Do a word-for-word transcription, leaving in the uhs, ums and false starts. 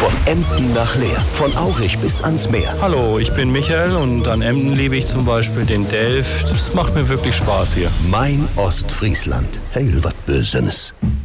Von Emden nach Leer, von Aurich bis ans Meer. Hallo, ich bin Michael und an Emden liebe ich zum Beispiel den Delft. Das macht mir wirklich Spaß hier. Mein Ostfriesland. Heil wat Bösenes.